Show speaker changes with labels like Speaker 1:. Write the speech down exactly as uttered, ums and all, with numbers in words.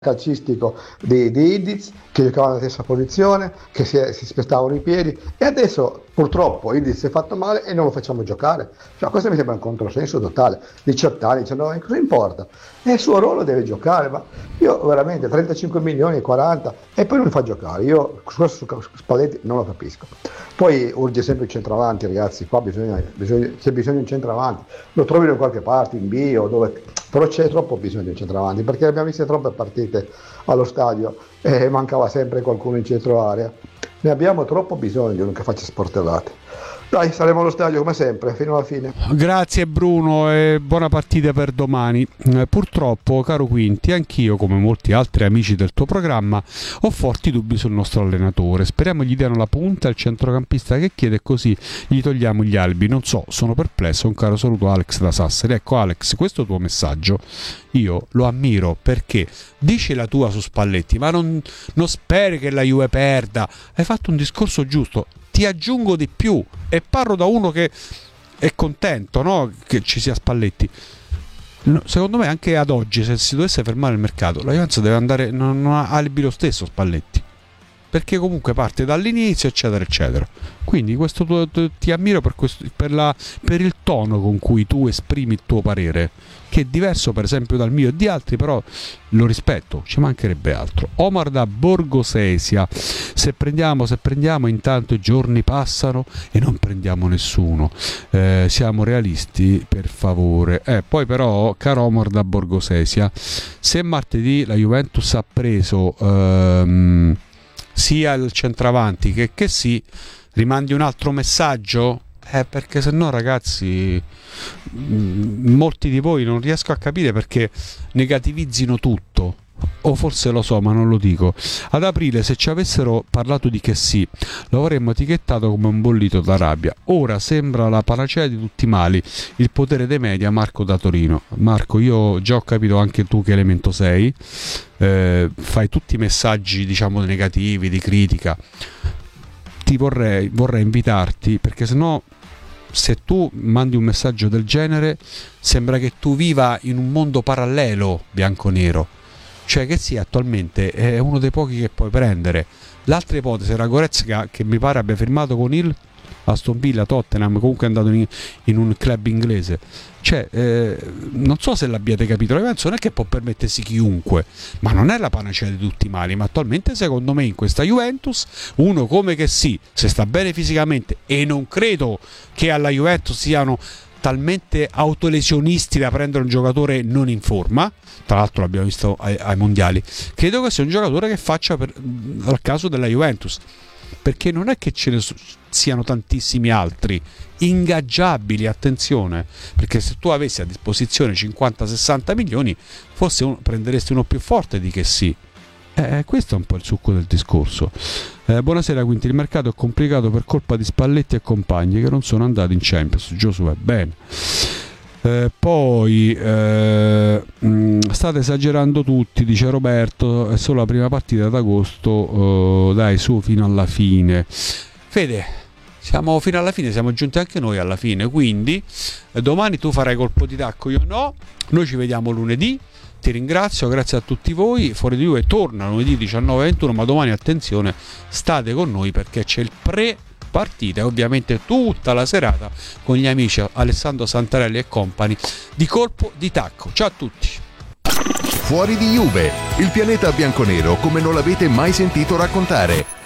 Speaker 1: calcistico di, di Idiz, che giocava nella stessa posizione, che si, si spestavano i piedi, e adesso purtroppo Idiz si è fatto male e non lo facciamo giocare. Cioè, questo mi sembra un controsenso totale. diciotto anni, diciannove anni, cosa importa? E il suo ruolo deve giocare, ma io veramente trentacinque milioni, quaranta, e poi non li fa giocare. Io su questo su Spalletti non lo capisco. Poi urge sempre il centravanti, ragazzi, qua bisogna, bisogna, c'è bisogno di un centravanti, lo trovi da qualche parte, in bio, dove... però c'è troppo bisogno di un centravanti, perché abbiamo visto troppe partite allo stadio e mancava sempre qualcuno in centro area. Ne abbiamo troppo bisogno di uno che faccia sportellate. Dai, saremo allo stadio come sempre fino alla fine.
Speaker 2: Grazie Bruno e buona partita per domani. Eh, purtroppo, caro Quinti, anch'io, come molti altri amici del tuo programma, ho forti dubbi sul nostro allenatore. Speriamo gli diano la punta al centrocampista che chiede, così gli togliamo gli albi. Non so, sono perplesso. Un caro saluto, Alex da Sassari. Ecco Alex, questo tuo messaggio io lo ammiro, perché dici la tua su Spalletti, ma non, non speri che la Juve perda. Hai fatto un discorso giusto. Ti aggiungo di più e parlo da uno che è contento, no? Che ci sia Spalletti. No, secondo me anche ad oggi, se si dovesse fermare il mercato, la Juventus deve andare, non ha alibi lo stesso Spalletti, perché comunque parte dall'inizio eccetera eccetera. Quindi questo tu, tu, ti ammiro per, questo, per, la, per il tono con cui tu esprimi il tuo parere, che è diverso per esempio dal mio e di altri, però lo rispetto, ci mancherebbe altro. Omar da Borgosesia: se prendiamo se prendiamo intanto i giorni passano e non prendiamo nessuno, eh, siamo realisti per favore. Eh, poi però, caro Omar da Borgosesia, se martedì la Juventus ha preso ehm, sia il centravanti che che sì, rimandi un altro messaggio? Eh, perché se no, ragazzi, molti di voi non riesco a capire perché negativizzino tutto. O forse lo so, ma non lo dico. Ad aprile, se ci avessero parlato di che sì, lo avremmo etichettato come un bollito da rabbia. Ora sembra la panacea di tutti i mali, il potere dei media. Marco da Torino. Marco, io già ho capito anche tu che elemento sei, eh, fai tutti i messaggi, diciamo, negativi, di critica. Ti vorrei, vorrei invitarti, perché sennò, se tu mandi un messaggio del genere, sembra che tu viva in un mondo parallelo bianco-nero. Cioè che sì, attualmente è uno dei pochi che puoi prendere. L'altra ipotesi era Goretzka, che mi pare abbia firmato con il Aston Villa, Tottenham, comunque è andato in, in un club inglese. Cioè, eh, non so se l'abbiate capito, la Juventus non è che può permettersi chiunque, ma non è la panacea di tutti i mali. Ma attualmente, secondo me, in questa Juventus, uno come che sì, se sta bene fisicamente, e non credo che alla Juventus siano talmente autolesionisti da prendere un giocatore non in forma, tra l'altro l'abbiamo visto ai, ai mondiali, credo che sia un giocatore che faccia per, al caso della Juventus, perché non è che ce ne siano tantissimi altri ingaggiabili, attenzione, perché se tu avessi a disposizione cinquanta sessanta milioni forse un, prenderesti uno più forte di che sì. Eh, questo è un po' il succo del discorso. Eh, buonasera Quinti, il mercato è complicato per colpa di Spalletti e compagni che non sono andati in Champions. Giosuè, bene. Eh, poi eh, mh, state esagerando tutti, dice Roberto, è solo la prima partita d'agosto, eh, dai su fino alla fine. Fede, siamo fino alla fine, siamo giunti anche noi alla fine, quindi eh, domani tu farai colpo di tacco, io no, noi ci vediamo lunedì. Ti ringrazio, grazie a tutti voi. Fuori di Juve torna lunedì diciannove ventuno, ma domani attenzione, state con noi perché c'è il pre partita e ovviamente tutta la serata con gli amici Alessandro Santarelli e compagni di Colpo di Tacco. Ciao a tutti.
Speaker 3: Fuori di Juve, il pianeta bianconero come non l'avete mai sentito raccontare.